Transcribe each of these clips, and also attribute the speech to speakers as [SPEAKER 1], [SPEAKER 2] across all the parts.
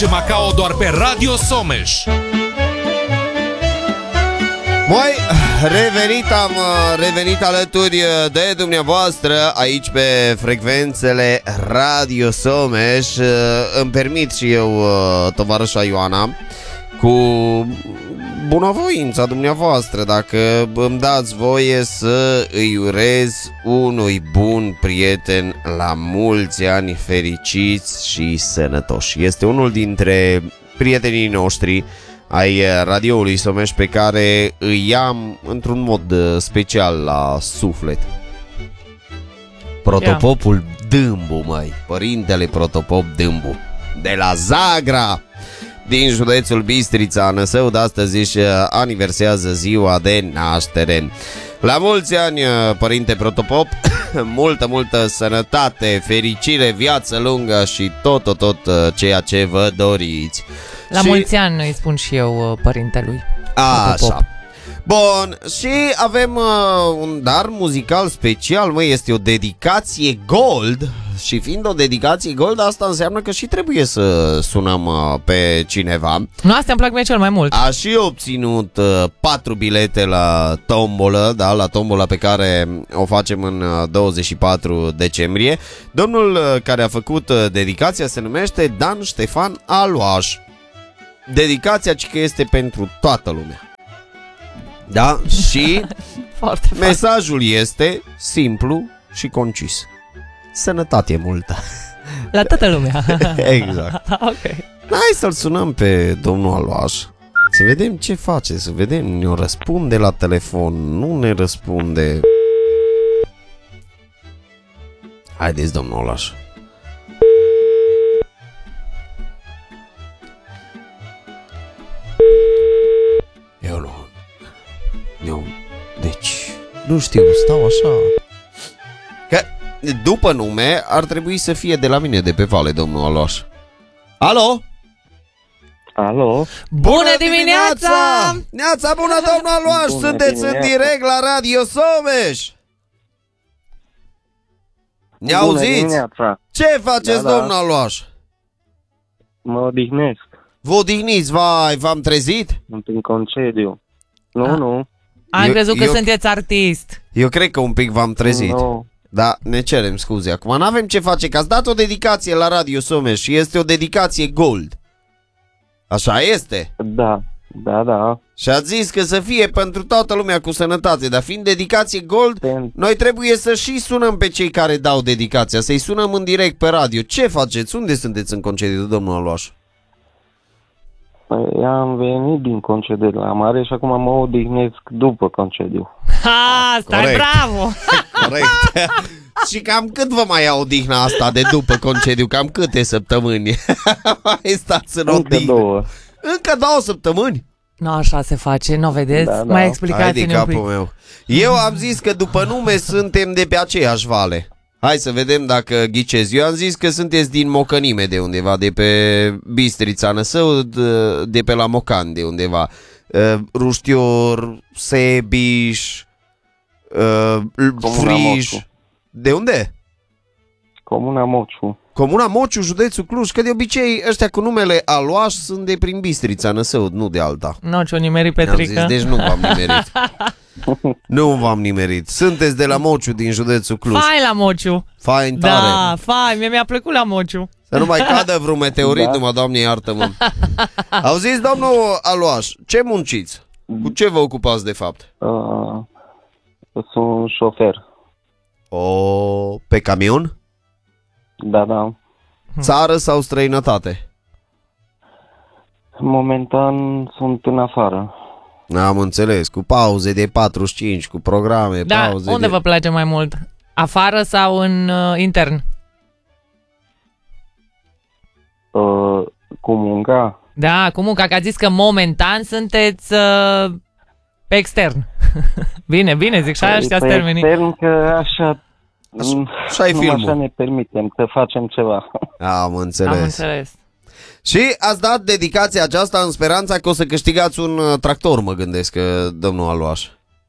[SPEAKER 1] Macao doar pe Radio Someș.
[SPEAKER 2] Moi, am revenit alături de dumneavoastră aici pe frecvențele Radio Someș. Îmi permit și eu, tovarășa Ioana, cu bunăvoința dumneavoastră, dacă îmi dați voie să îi urez unui bun prieten la mulți ani fericiți și sănătoși. Este unul dintre prietenii noștri ai radioului Someș pe care îi am într-un mod special la suflet. Protopopul Dâmbu, măi, părintele Protopop Dâmbu, de la Zagra, din județul Bistrița Năsău, de astăzi își aniversează ziua de naștere. La mulți ani, părinte Protopop, multă sănătate, fericire, viață lungă și tot ceea ce vă doriți.
[SPEAKER 3] La mulți ani îi spun și eu părintelui Protopop.
[SPEAKER 2] Așa. Bun, și avem un dar muzical special, măi, este o dedicație gold. Și fiind o dedicație gold, asta înseamnă că și trebuie să sunăm pe cineva.
[SPEAKER 3] Nu, astea îmi plac mie cel mai mult.
[SPEAKER 2] A și obținut 4 bilete la tombolă, da, la tombola pe care o facem în 24 decembrie. Domnul care a făcut dedicația se numește Dan Ștefan Aloaș. Dedicația că este pentru toată lumea. Da? Și mesajul este simplu și concis. Sănătate multă.
[SPEAKER 3] La toată lumea.
[SPEAKER 2] Exact.
[SPEAKER 3] Ok.
[SPEAKER 2] Hai să-l sunăm pe domnul Aloaș, să vedem ce face, să vedem, ne-o răspunde la telefon, nu ne răspunde. Haideți, domnul Aloaș. Eu, deci, nu știu, stau așa. Că după nume ar trebui să fie de la mine de pe vale, domnul Aloaș. Alo?
[SPEAKER 4] Alo?
[SPEAKER 3] Bună dimineața!
[SPEAKER 2] Neața bună, domnul Aloaș! Sunteți în direct la Radio Someș! Ne auziți? Ce faceți, domnul Aloaș?
[SPEAKER 4] Mă odihnesc.
[SPEAKER 2] Vă odihniți, vai, v-am trezit?
[SPEAKER 4] Sunt în concediu. Nu.
[SPEAKER 3] Am crezut că sunteți artist.
[SPEAKER 2] Eu cred că un pic v-am trezit.
[SPEAKER 4] No.
[SPEAKER 2] Da, ne cerem scuze. Acum n-avem ce face, că ați dat o dedicație la Radio Someș și este o dedicație gold. Așa este?
[SPEAKER 4] Da.
[SPEAKER 2] Și ați zis că să fie pentru toată lumea cu sănătate, dar fiind dedicație gold, noi trebuie să și sunăm pe cei care dau dedicația, să-i sunăm în direct pe radio. Ce faceți? Unde sunteți în concediu, domnul Aloaș?
[SPEAKER 4] Păi am venit din concediu la mare și acum mă odihnesc după concediu.
[SPEAKER 3] Ha, stai, corect. Bravo!
[SPEAKER 2] Corect. Și cam cât vă mai ia odihna asta de după concediu? Cam câte săptămâni? Mai stați în odihnă? Încă 2 săptămâni?
[SPEAKER 3] Nu, așa se face, nu vedeți? Da. Mai explicați-ne un pic.
[SPEAKER 2] Meu. Eu am zis că după nume suntem de pe aceeași vale. Hai să vedem dacă ghicezi. Eu am zis că sunteți din Mocănime de undeva, de pe Bistrița Năsău, de pe la Mocan de undeva. Ruștior, Sebiș, Friș. De unde?
[SPEAKER 4] Comuna Mociu.
[SPEAKER 2] Comuna Mociu, județul Cluj, că de obicei ăștia cu numele Aloaș sunt de prin Bistrița Năsău, nu de alta.
[SPEAKER 3] Nu, ce-o nimerit Petrică.
[SPEAKER 2] Zis, deci nu v-am nimerit. Nu v-am nimerit. Sunteți de la Mociu, din județul Cluj.
[SPEAKER 3] Fai la Mociu.
[SPEAKER 2] Fain tare.
[SPEAKER 3] Da, fai, mi-a plăcut la Mociu.
[SPEAKER 2] Să nu mai cadă vreun meteorit, numai, Doamne, iartă-mă. Auziți, domnul Aloaș, ce munciți? Cu ce vă ocupați de fapt?
[SPEAKER 4] Sunt șofer.
[SPEAKER 2] Pe camion?
[SPEAKER 4] Da.
[SPEAKER 2] Țară sau străinătate?
[SPEAKER 4] Momentan sunt în afară.
[SPEAKER 2] Am înțeles, cu pauze de 45, cu programe,
[SPEAKER 3] da,
[SPEAKER 2] pauze
[SPEAKER 3] unde vă place mai mult? Afară sau în intern?
[SPEAKER 4] Cu munca?
[SPEAKER 3] Da, cu munca, că ați zis că momentan sunteți pe extern. Bine, zic, și aia știați termenii.
[SPEAKER 4] Pe extern, că așa
[SPEAKER 2] e filmul.
[SPEAKER 4] Așa ne permitem să facem ceva.
[SPEAKER 2] Am înțeles. Și ați dat dedicația aceasta în speranța că o să câștigați un tractor, mă gândesc, domnul Aloaș.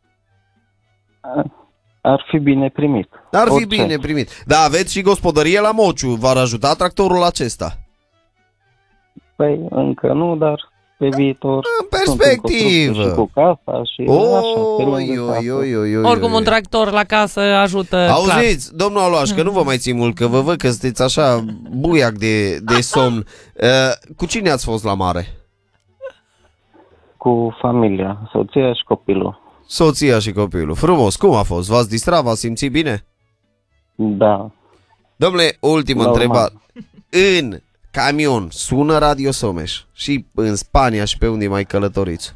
[SPEAKER 4] Ar fi bine primit.
[SPEAKER 2] Bine primit. Da, aveți și gospodărie la Mociu. V-ar ajuta tractorul acesta?
[SPEAKER 4] Păi, încă nu, dar pe viitor...
[SPEAKER 2] În perspectivă.
[SPEAKER 4] Și cu casa și așa, pe lângă casă.
[SPEAKER 3] Oricum un tractor la casă ajută.
[SPEAKER 2] Auziți,
[SPEAKER 3] clar.
[SPEAKER 2] domnul Aloaș, că nu vă mai țin mult, că vă văd că sunteți așa buiac de somn. Cu cine ați fost la mare?
[SPEAKER 4] Cu familia, soția și copilul.
[SPEAKER 2] Soția și copilul. Frumos, cum a fost? V-ați distrat, v-ați simțit bine?
[SPEAKER 4] Da.
[SPEAKER 2] Domnule, ultimă
[SPEAKER 4] Normal.
[SPEAKER 2] întrebare. În camion sună Radio Someș și în Spania și pe unde mai călătoriți?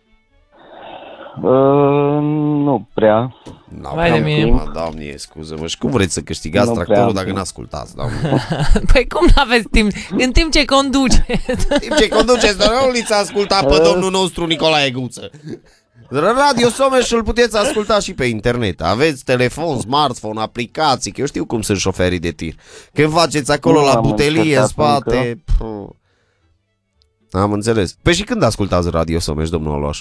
[SPEAKER 4] Nu prea.
[SPEAKER 3] Vai de mine.
[SPEAKER 2] Doamne, scuză-mă, și cum vreți să câștigați
[SPEAKER 4] Nu
[SPEAKER 2] tractorul
[SPEAKER 4] prea.
[SPEAKER 2] dacă n-ascultați, doamne?
[SPEAKER 3] Păi cum n-aveți timp? În timp ce conduce.
[SPEAKER 2] Timp ce conduceți, dar nu l-ați ascultat pe domnul nostru Nicolae Guță. Radio Someș îl puteți asculta și pe internet. Aveți telefon, smartphone, aplicații, că eu știu cum sunt șoferii de tir. Când faceți acolo
[SPEAKER 4] Nu
[SPEAKER 2] la
[SPEAKER 4] am
[SPEAKER 2] butelie în
[SPEAKER 4] încercat
[SPEAKER 2] spate... Am înțeles. Păi și când ascultați Radio Someș, domnul Oloș?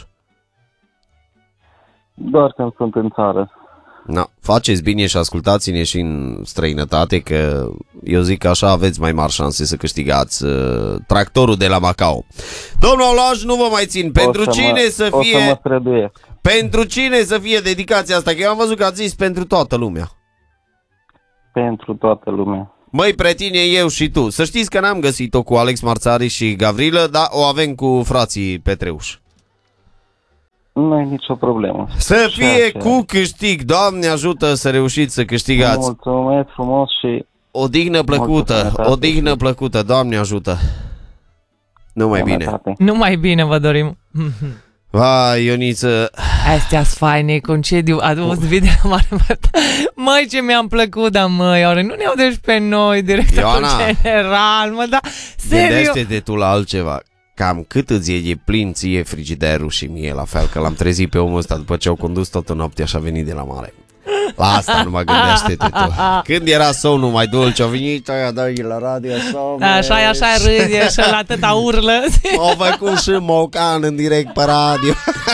[SPEAKER 4] Doar când sunt în țară.
[SPEAKER 2] Na, faceți bine și ascultați-ne și în străinătate, că eu zic că așa aveți mai mari șanse să câștigați tractorul de la Macao. Domnul Oloș, nu vă mai țin. Pentru cine să
[SPEAKER 4] O să mă
[SPEAKER 2] fie...
[SPEAKER 4] străduiesc.
[SPEAKER 2] Pentru cine să fie dedicația asta? Că eu am văzut că ați zis pentru toată lumea.
[SPEAKER 4] Pentru toată lumea.
[SPEAKER 2] Măi, pretine, eu și tu. Să știți că n-am găsit-o cu Alex Marțari și Gavrilă, dar o avem cu frații Petreuș.
[SPEAKER 4] Nu e nicio problemă.
[SPEAKER 2] Să
[SPEAKER 4] Și
[SPEAKER 2] fie
[SPEAKER 4] așa.
[SPEAKER 2] cu câștig. Doamne ajută să reușiți să câștigați.
[SPEAKER 4] Mulțumesc frumos și
[SPEAKER 2] O dignă plăcută,
[SPEAKER 4] sănătate.
[SPEAKER 2] o dignă plăcută. Doamne ajută. Numai bine.
[SPEAKER 4] sănătate.
[SPEAKER 3] Numai bine vă dorim.
[SPEAKER 2] Vai, Ioniță.
[SPEAKER 3] Astea-s faine, concediu, adus video la mare. Măi, ce mi-am plăcut, dar măi, oare nu ne audești pe noi, directorul
[SPEAKER 2] Ioana,
[SPEAKER 3] general, mă, da, serios.
[SPEAKER 2] gândește-te tu la altceva. Cam cât îți e plin ție frigiderul și mie la fel, că l-am trezit pe omul ăsta după ce au condus toată noaptea și a venit de la mare. La asta nu mă gândește-te tu. Când era somnul mai dulce, au venit aia doi la Radio Someș.
[SPEAKER 3] Așa râde și la atâta urlă.
[SPEAKER 2] Au făcut și Mocan în direct pe radio.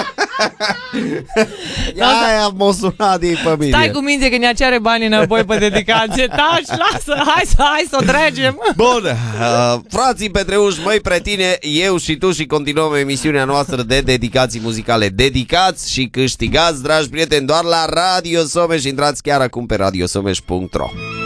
[SPEAKER 2] Aia m-a sunat din familie.
[SPEAKER 3] Stai cu minte că ne cere bani înapoi pe dedicație. Taci, lasă, hai să o tragem.
[SPEAKER 2] Bun, frații Petreuși, măi pretine, eu și tu și continuăm emisiunea noastră de dedicații muzicale. Dedicați și câștigați, dragi prieteni, doar la Radio Someș. Intrați chiar acum pe radiosomeș.ro.